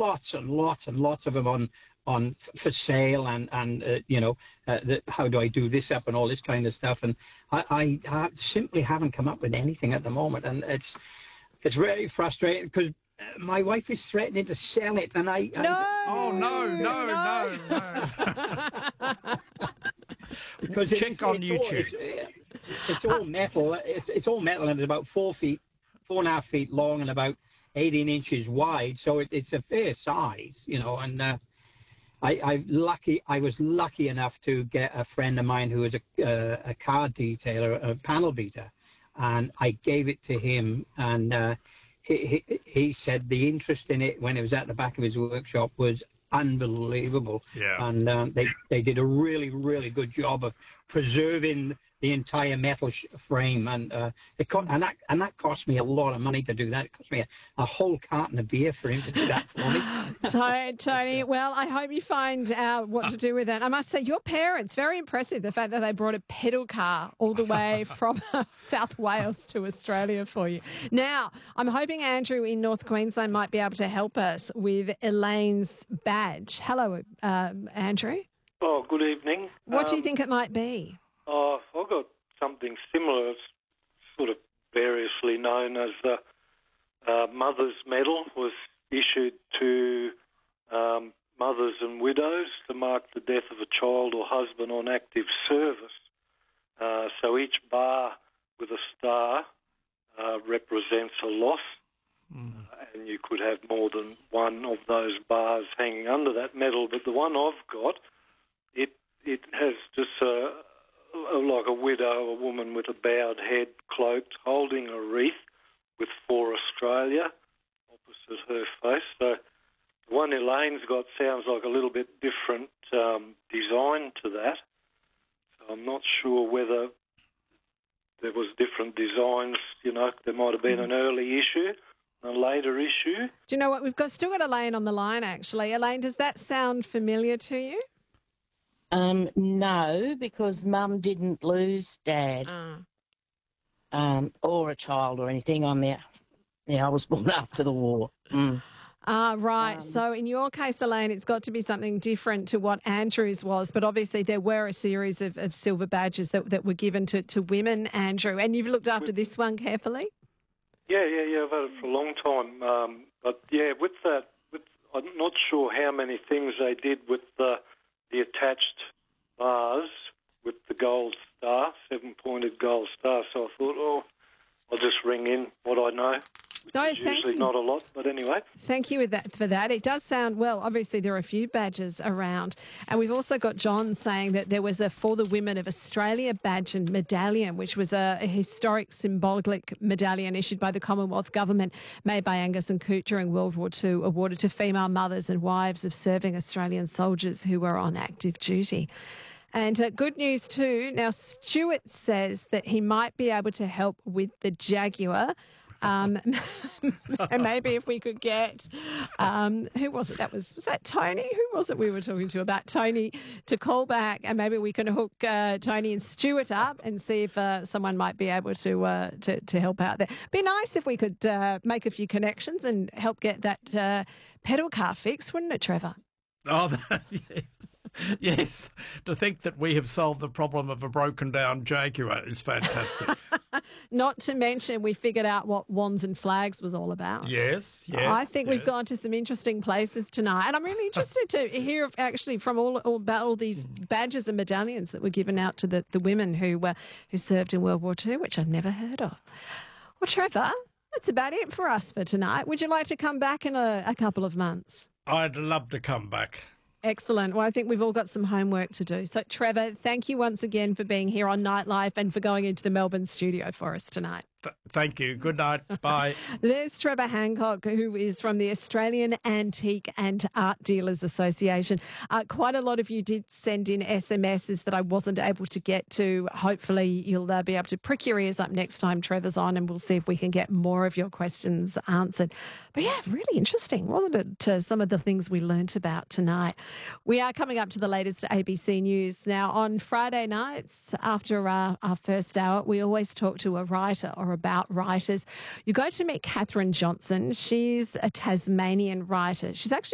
lots and lots and lots of them on for sale, and how do I do this up and all this kind of stuff. And I simply haven't come up with anything at the moment, and it's very frustrating because my wife is threatening to sell it, and I Oh, no. Because check on YouTube. It's all metal. It's all metal, and it's about 4.5 feet long, and about 18 inches wide. So it's a fair size, And I was lucky enough to get a friend of mine who was a card detailer, a panel beater, and I gave it to him, and he said the interest in it when it was at the back of his workshop was unbelievable. Yeah. And they did a really, really good job of preserving the entire metal frame, and that cost me a lot of money to do that. It cost me a whole carton of beer for him to do that for me. Tony, well, I hope you find out what to do with it. I must say, your parents, very impressive, the fact that they brought a pedal car all the way from South Wales to Australia for you. Now, I'm hoping Andrew in North Queensland might be able to help us with Elaine's badge. Hello, Andrew. Oh, good evening. What do you think it might be? I've got something similar. It's sort of variously known as the Mother's Medal. Was issued to mothers and widows to mark the death of a child or husband on active service. So each bar with a star represents a loss, and you could have more than one of those bars hanging under that medal. But the one I've got, it has just like a widow, a woman with a bowed head, cloaked, holding a wreath with For Australia opposite her face. So the one Elaine's got sounds like a little bit different design to that. So I'm not sure whether there was different designs. There might have been an early issue, a later issue. Do you know what? We've still got Elaine on the line, actually. Elaine, does that sound familiar to you? No, because Mum didn't lose Dad or a child or anything. I was born after the war. Right. So in your case, Elaine, it's got to be something different to what Andrew's was, but obviously there were a series of silver badges that were given to women, Andrew, and you've looked after this one carefully? Yeah, I've had it for a long time. But, with that, I'm not sure how many things they did with the attached bars with the gold star, 7-pointed gold star. So I thought, I'll just ring in what I know. Which is usually not a lot, but anyway. Thank you for that. It does sound, well, obviously there are a few badges around. And we've also got John saying that there was a For the Women of Australia badge and medallion, which was a historic symbolic medallion issued by the Commonwealth Government, made by Angus and Coote during World War II, awarded to female mothers and wives of serving Australian soldiers who were on active duty. And good news too. Now, Stuart says that he might be able to help with the Jaguar. And maybe if we could get, who was it? Was that Tony? Who was it we were talking to about Tony to call back, and maybe we can hook Tony and Stuart up and see if someone might be able to help out there. Be nice if we could make a few connections and help get that pedal car fixed, wouldn't it, Trevor? Oh, yes. Yes, to think that we have solved the problem of a broken down Jaguar is fantastic. Not to mention we figured out what wands and flags was all about. Yes. I think we've gone to some interesting places tonight, and I'm really interested to hear actually from all about all these badges and medallions that were given out to the women who served in World War II, which I'd never heard of. Well, Trevor, that's about it for us for tonight. Would you like to come back in a couple of months? I'd love to come back. Excellent. Well, I think we've all got some homework to do. So, Trevor, thank you once again for being here on Nightlife and for going into the Melbourne studio for us tonight. Thank you. Good night. Bye. There's Trevor Hancock, who is from the Australian Antique and Art Dealers Association. Quite a lot of you did send in SMSs that I wasn't able to get to. Hopefully you'll be able to prick your ears up next time Trevor's on, and we'll see if we can get more of your questions answered. But yeah, really interesting, wasn't it, some of the things we learnt about tonight. We are coming up to the latest ABC News. Now, on Friday nights after our first hour, we always talk to a writer or about writers. You're going to meet Catherine Johnson. She's a Tasmanian writer. She's actually